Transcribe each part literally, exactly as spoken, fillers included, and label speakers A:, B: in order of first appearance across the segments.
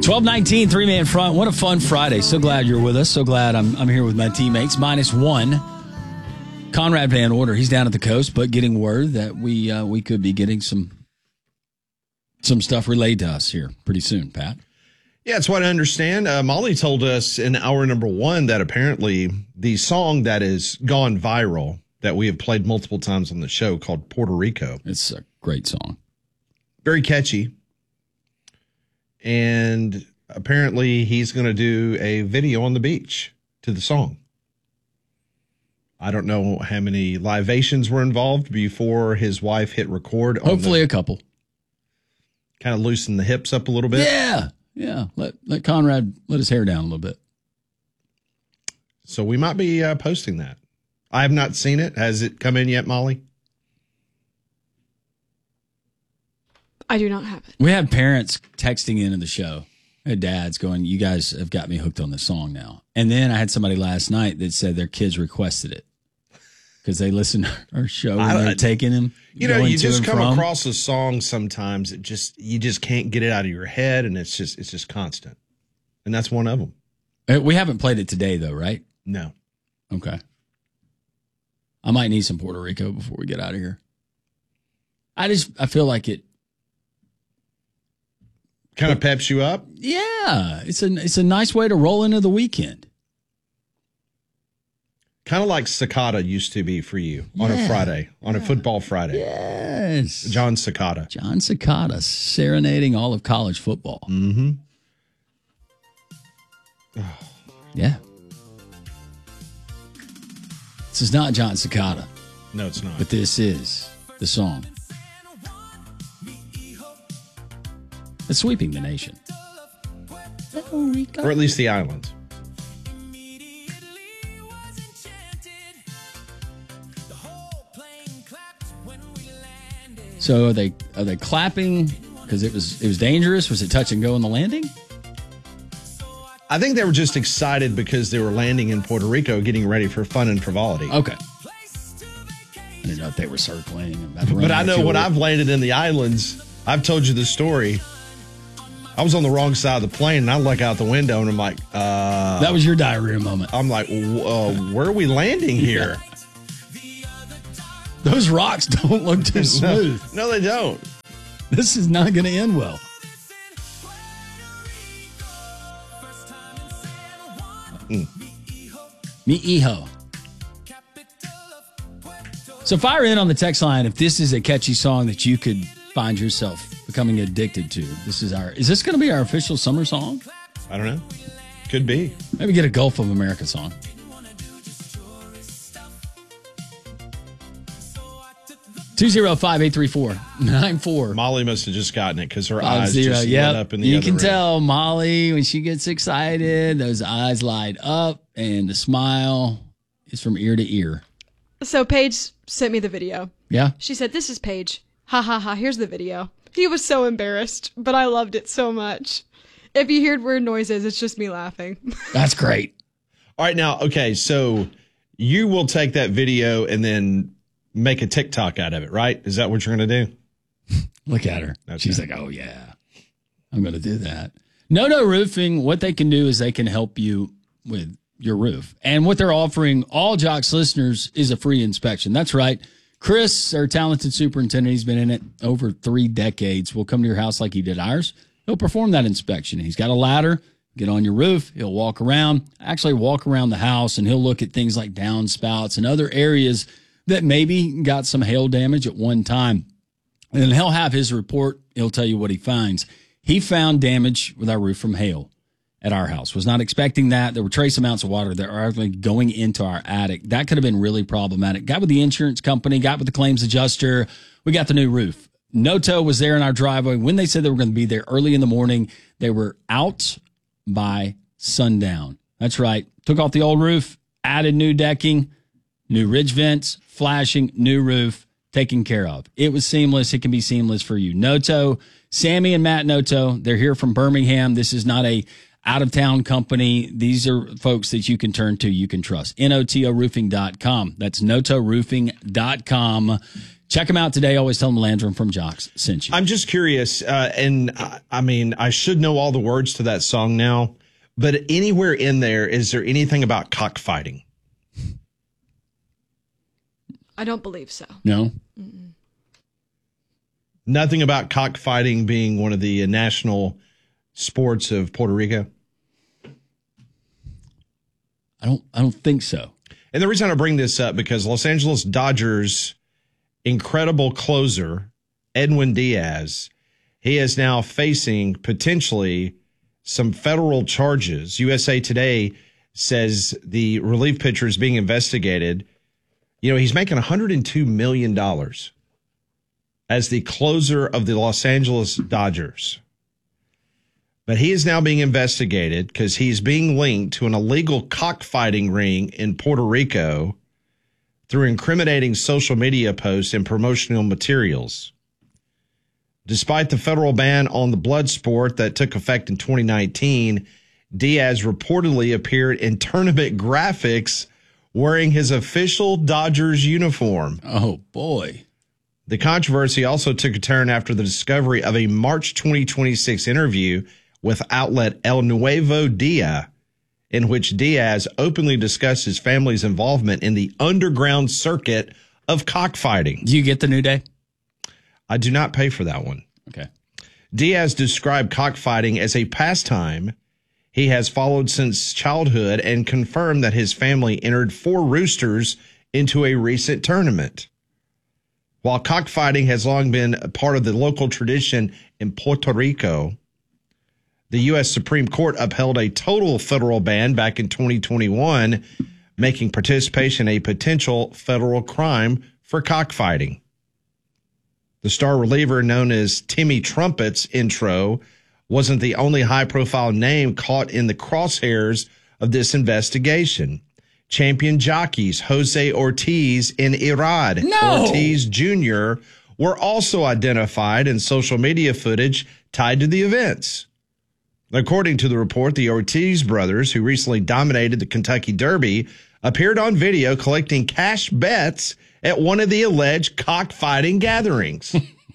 A: twelve nineteen, three-man front. What a fun Friday. So glad you're with us. So glad I'm I'm here with my teammates. Minus one. Conrad Van Order, he's down at the coast, but getting word that we uh, we could be getting some some stuff relayed to us here pretty soon, Pat.
B: Yeah, it's what I understand. Uh, Molly told us in hour number one that apparently the song that has gone viral that we have played multiple times on the show called Puerto Rico.
A: It's a great song.
B: Very catchy. And apparently he's going to do a video on the beach to the song. I don't know how many libations were involved before his wife hit record.
A: Hopefully
B: the,
A: a couple.
B: Kind of loosen the hips up a little bit.
A: Yeah, yeah. Let let Conrad let his hair down a little bit.
B: So we might be uh, posting that. I have not seen it. Has it come in yet, Molly?
C: I do not have it.
A: We have parents texting into the show. I had dads going, you guys have got me hooked on this song now. And then I had somebody last night that said their kids requested it because they listen to our show and they're taking them.
B: You know, you just come from. across a song sometimes. It just you just can't get it out of your head, and it's just it's just constant. And that's one of them.
A: We haven't played it today, though, right?
B: No.
A: Okay. I might need some Puerto Rico before we get out of here. I just I feel like it
B: kind of peps you up.
A: Yeah, it's a it's a nice way to roll into the weekend.
B: Kind of like Cicada used to be for you on yeah. a Friday, on yeah. a football Friday.
A: Yes.
B: John Cicada.
A: John Cicada serenading all of college football.
B: Mm-hmm.
A: Yeah. This is not John Cicada.
B: No, it's not.
A: But this is the song. It's sweeping the nation.
B: Or at least the islands.
A: So are they are they clapping because it was it was dangerous? Was it touch and go on the landing?
B: I think they were just excited because they were landing in Puerto Rico, getting ready for fun and frivolity.
A: Okay. I didn't know if they were circling.
B: But I know when I've landed in the islands, I've told you the story. I was on the wrong side of the plane, and I look out the window, and I'm like, uh...
A: That was your diarrhea moment.
B: I'm like, uh, where are we landing here?
A: Yeah. Those rocks don't look too smooth.
B: No, no, they don't.
A: This is not going to end well. Mm. Mi hijo. So fire in on the text line if this is a catchy song that you could find yourself becoming addicted to. This is our. Is this going to be our official summer song?
B: I don't know. Could be.
A: Maybe get a Gulf of America song. two zero five, eight three four, nine four.
B: Molly must have just gotten it because her eyes zero. just
A: yep.
B: lit up in the
A: You
B: other
A: can
B: room.
A: tell Molly, when she gets excited, those eyes light up and the smile is from ear to ear.
C: So Paige sent me the video.
A: Yeah?
C: She said, this is Paige. Ha ha ha, here's the video. He was so embarrassed, but I loved it so much. If you heard weird noises, it's just me laughing.
A: That's great.
B: All right, now, okay, so you will take that video and then make a TikTok out of it, right? Is that what you're going to do?
A: Look at her.
B: Okay.
A: She's like, oh, yeah, I'm going to do that. No No Roofing, what they can do is they can help you with your roof. And what they're offering all Jocks listeners is a free inspection. That's right. Chris, our talented superintendent, he's been in it over three decades, will come to your house like he did ours. He'll perform that inspection. He's got a ladder. Get on your roof. He'll walk around, actually walk around the house, and he'll look at things like downspouts and other areas that maybe got some hail damage at one time. And then he'll have his report. He'll tell you what he finds. He found damage with our roof from hail at our house. Was not expecting that. There were trace amounts of water that are actually going into our attic. That could have been really problematic. Got with the insurance company, got with the claims adjuster. We got the new roof. Noto was there in our driveway. When they said they were going to be there early in the morning, they were out by sundown. That's right. Took off the old roof, added new decking, new ridge vents, flashing, new roof, taken care of. It was seamless. It can be seamless for you. Noto, Sammy and Matt Noto, they're here from Birmingham. This is not a out-of-town company. These are folks that you can turn to, you can trust. N O T O roofing dot com. That's noto roofing dot com. Check them out today. Always tell them Landrum from Jocks sent you.
B: I'm just curious, uh, and I, I mean, I should know all the words to that song now, but anywhere in there, is there anything about cockfighting?
C: I don't believe so.
A: No?
C: Mm-mm.
B: Nothing about cockfighting being one of the national sports of Puerto Rico?
A: I don't I don't think so.
B: And the reason I bring this up, because Los Angeles Dodgers incredible closer, Edwin Diaz, he is now facing potentially some federal charges. U S A Today says the relief pitcher is being investigated. You know, he's making one hundred two million dollars as the closer of the Los Angeles Dodgers. But he is now being investigated because he's being linked to an illegal cockfighting ring in Puerto Rico through incriminating social media posts and promotional materials. Despite the federal ban on the blood sport that took effect in twenty nineteen, Diaz reportedly appeared in tournament graphics wearing his official Dodgers uniform.
A: Oh, boy.
B: The controversy also took a turn after the discovery of a March twenty twenty-six interview with outlet El Nuevo Dia, in which Diaz openly discussed his family's involvement in the underground circuit of cockfighting.
A: Do you get the New Day?
B: I do not pay for that one.
A: Okay.
B: Diaz described cockfighting as a pastime he has followed since childhood and confirmed that his family entered four roosters into a recent tournament. While cockfighting has long been a part of the local tradition in Puerto Rico, the U S Supreme Court upheld a total federal ban back in twenty twenty-one, making participation a potential federal crime for cockfighting. The star reliever known as Timmy Trumpet's intro wasn't the only high-profile name caught in the crosshairs of this investigation. Champion jockeys Jose Ortiz and Irad
A: No.
B: Ortiz Junior were also identified in social media footage tied to the events. According to the report, the Ortiz brothers, who recently dominated the Kentucky Derby, appeared on video collecting cash bets at one of the alleged cockfighting gatherings.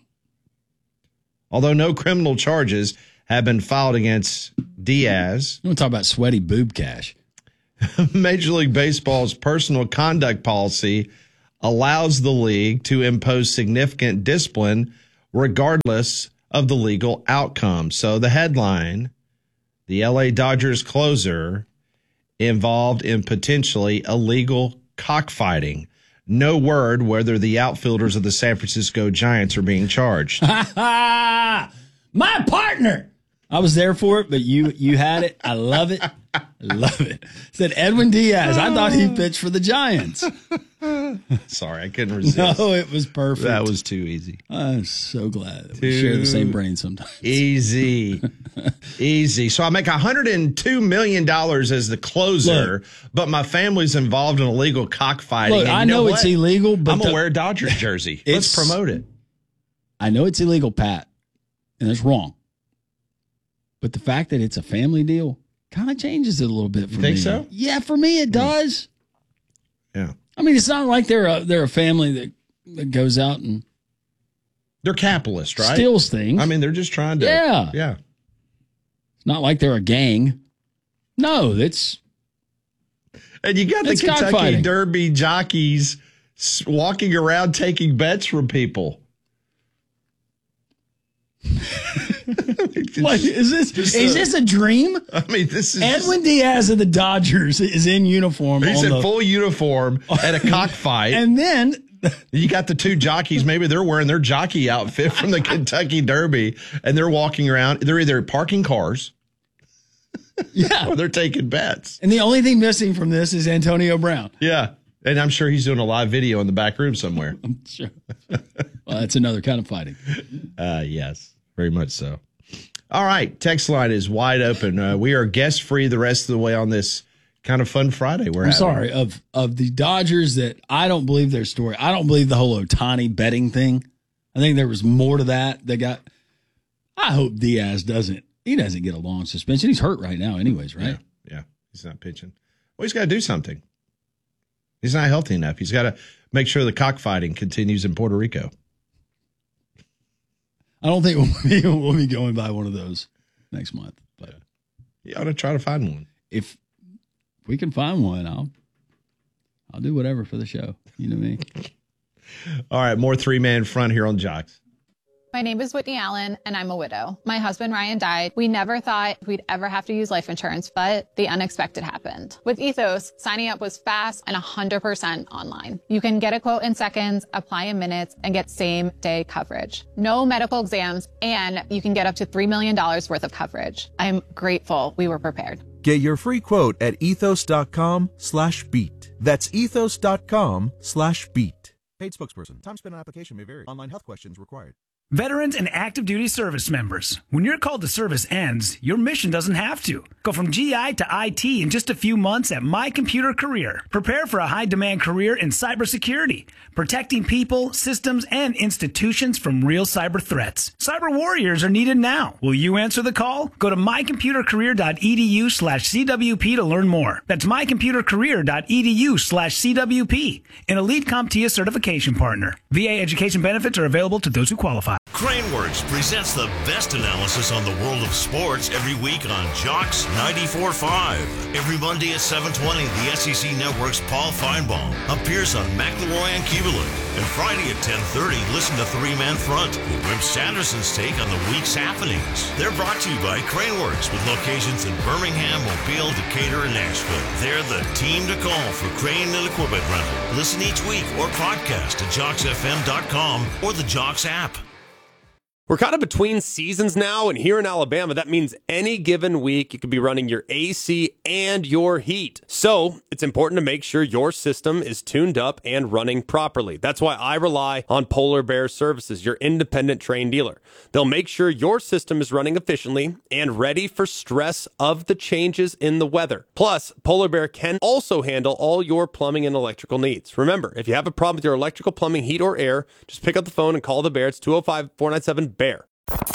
B: Although no criminal charges have been filed against Diaz,
A: You want to talk about sweaty boob cash?
B: Major League Baseball's personal conduct policy allows the league to impose significant discipline regardless of the legal outcome. So the headline, the L A Dodgers closer involved in potentially illegal cockfighting. No word whether the outfielders of the San Francisco Giants are being charged.
A: My partner. I was there for it, but you you had it. I love it. I love it. Said Edwin Diaz. I thought he pitched for the Giants.
B: Sorry, I couldn't resist.
A: No, it was perfect.
B: That was too easy.
A: I'm so glad that
B: Too
A: we share the same brain sometimes.
B: Easy. Easy. So I make one hundred two million dollars as the closer,
A: Look.
B: but my family's involved in illegal cockfighting.
A: Look,
B: and
A: I
B: you
A: know
B: what?
A: it's illegal, but
B: I'm going
A: the-
B: to wear a Dodgers jersey. Let's
A: It's-
B: promote it.
A: I know it's illegal, Pat, and it's wrong. But the fact that it's a family deal kind of changes it a little bit for
B: You think
A: me.
B: so?
A: Yeah, for me it does.
B: Yeah.
A: I mean, it's not like they're a, they're a family that, that goes out and
B: They're capitalist, right?
A: steals things.
B: I mean, they're just trying to.
A: Yeah.
B: Yeah.
A: It's not like they're a gang. No, it's
B: And you got the
A: It's
B: Kentucky
A: cockfighting.
B: Derby jockeys s- walking around taking bets from people.
A: what is this?
B: just
A: Is
B: a-
A: this a dream?
B: I mean, this is
A: Edwin Diaz of the Dodgers is in uniform.
B: He's
A: on
B: in
A: the-
B: full uniform at a cockfight.
A: and then
B: You got the two jockeys. Maybe they're wearing their jockey outfit from the Kentucky Derby, and they're walking around. They're either parking cars
A: yeah,
B: or they're taking bets.
A: and the only thing missing from this is Antonio Brown.
B: Yeah. And I'm sure he's doing a live video in the back room somewhere.
A: Sure. Well, that's another kind of fighting.
B: Uh, yes, very much so. All right. Text line is wide open. Uh, we are guest free the rest of the way on this kind of fun Friday. We're
A: I'm
B: having.
A: sorry of of the Dodgers that I don't believe their story. I don't believe the whole Ohtani betting thing. I think there was more to that. They got. I hope Diaz doesn't. He doesn't get a long suspension. He's hurt right now, anyways, right?
B: Yeah. Yeah. He's not pitching. Well, he's got to do something. He's not healthy enough. He's got to make sure the cockfighting continues in Puerto Rico.
A: I don't think we'll be, we'll be going by one of those next month. But
B: you ought to try to find one.
A: If we can find one, I'll I'll do whatever for the show. You know me.
B: All right, more three-man front here on Jocks.
D: My name is Whitney Allen, and I'm a widow. My husband, Ryan, died. We never thought we'd ever have to use life insurance, but the unexpected happened. With Ethos, signing up was fast and one hundred percent online. You can get a quote in seconds, apply in minutes, and get same-day coverage. No medical exams, and you can get up to three million dollars worth of coverage. I'm grateful we were prepared.
E: Get your free quote at ethos.com slash beat. That's ethos.com slash beat. Paid spokesperson. Time spent on application may vary. Online health questions required.
F: Veterans and active duty service members, when your call to service ends, your mission doesn't have to. Go from G I to I T in just a few months at My Computer Career. Prepare for a high-demand career in cybersecurity, protecting people, systems, and institutions from real cyber threats. Cyber warriors are needed now. Will you answer the call? Go to mycomputercareer.edu slash CWP to learn more. That's mycomputercareer.edu slash CWP, an Elite CompTIA certification partner. V A education benefits are available to those who qualify.
G: Craneworks presents the best analysis on the world of sports every week on Jocks ninety-four point five. Every Monday at seven twenty, the S E C Network's Paul Feinbaum appears on McElroy and Kubelik. And Friday at ten thirty, listen to Three Man Front with Wim Sanderson's take on the week's happenings. They're brought to you by Craneworks with locations in Birmingham, Mobile, Decatur, and Nashville. They're the team to call for crane and equipment rental. Listen each week or podcast at jocks f m dot com or the Jocks app.
H: We're kind of between seasons now, and here in Alabama, that means any given week you could be running your A C and your heat. So it's important to make sure your system is tuned up and running properly. That's why I rely on Polar Bear Services, your independent Trane dealer. They'll make sure your system is running efficiently and ready for stress of the changes in the weather. Plus, Polar Bear can also handle all your plumbing and electrical needs. Remember, if you have a problem with your electrical, plumbing, heat, or air, just pick up the phone and call the Bear. It's two oh five, four nine seven, BEAR.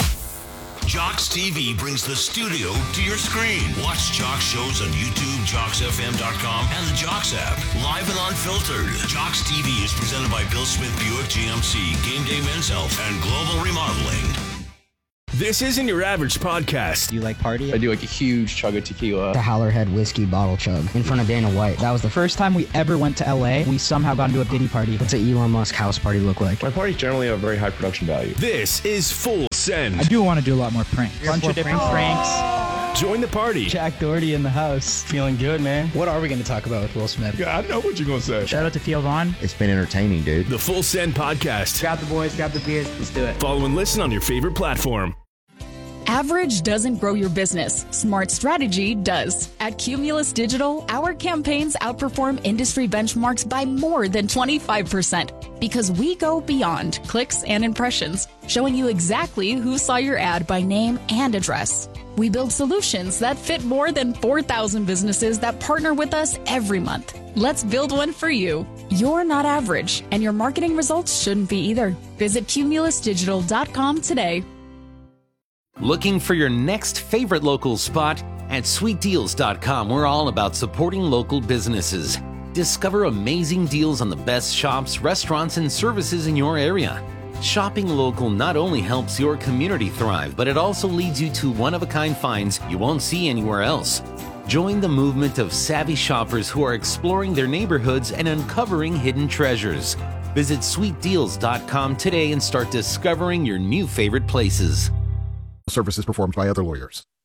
G: Jocks T V brings the studio to your screen. Watch Jocks shows on YouTube, jocks f m dot com, and the Jocks app. Live and unfiltered. Jocks T V is presented by Bill Smith Buick G M C, Game Day Men's Health, and Global Remodeling.
I: This isn't your average podcast.
J: Do you like party?
K: I do like a huge chug of tequila.
J: The Howlerhead whiskey bottle chug in front of Dana White. That was the first time we ever went to L A. We somehow got into a Diddy party. What's an Elon Musk house party look like?
K: My parties generally have a very high production value.
I: This is Full Send.
L: I do want to do a lot more pranks.
J: Bunch of different pranks. pranks.
I: Join the party.
L: Jack Doherty in the house.
J: Feeling good, man. What are we going to talk about with Will Smith?
K: Yeah, I know what you're going to say.
L: Shout out to Theo Vaughn.
J: It's been entertaining, dude.
I: The Full Send podcast.
L: Grab the boys, grab the beers. Let's do it.
I: Follow and listen on your favorite platform.
M: Average doesn't grow your business. Smart strategy does. At Cumulus Digital, our campaigns outperform industry benchmarks by more than twenty-five percent because we go beyond clicks and impressions, showing you exactly who saw your ad by name and address. We build solutions that fit more than four thousand businesses that partner with us every month. Let's build one for you. You're not average, and your marketing results shouldn't be either. Visit cumulus digital dot com today.
N: Looking for your next favorite local spot? At sweet deals dot com, we're all about supporting local businesses. Discover amazing deals on the best shops, restaurants, and services in your area. Shopping local not only helps your community thrive, but it also leads you to one-of-a-kind finds you won't see anywhere else. Join the movement of savvy shoppers who are exploring their neighborhoods and uncovering hidden treasures. Visit sweet deals dot com today and start discovering your new favorite places.
O: Services performed by other lawyers.